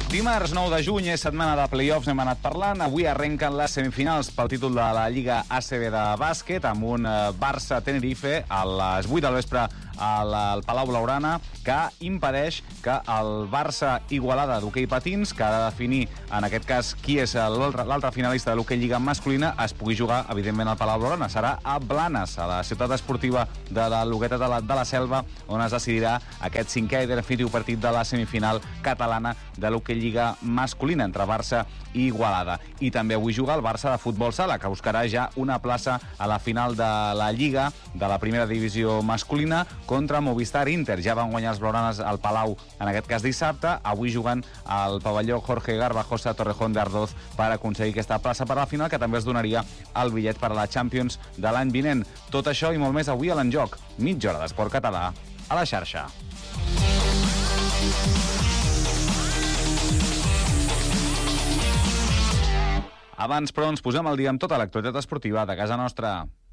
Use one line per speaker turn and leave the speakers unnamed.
Dimarts 9 de juny és setmana de play-offs, n'hem anat parlant. Avui arrenquen les semifinals pel títol de la Lliga ACB de bàsquet amb un Barça-Tenerife a les 8 del vespre al Palau Blaugrana, que impedeix que el Barça-Igualada d'hoquei patins, que ha de definir, en aquest cas, qui és l'altre finalista de l'hoquei Lliga masculina, es pugui jugar, evidentment, al Palau Blaugrana. Serà a Blanes, a la ciutat esportiva de la Llogueta de la Selva, on es decidirà aquest cinquè i definitiu partit de la semifinal catalana de l'hoquei Lliga masculina entre Barça i Igualada. I també avui juga el Barça de futbol sala, que buscarà ja una plaça a la final de la Lliga de la primera divisió masculina contra Movistar Inter. Ja van guanyar els blaugranes al Palau, en aquest cas dissabte. Avui juguen al pavelló Jorge Garbajosa Torrejón de Ardoz per aconseguir aquesta plaça per a la final, que també es donaria el bitllet per a la Champions de l'any vinent. Tot això i molt més avui a l'Enjoc. Mitja hora d'esport català a la xarxa. Abans, però, ens posem al dia amb tota l'actualitat esportiva de casa nostra.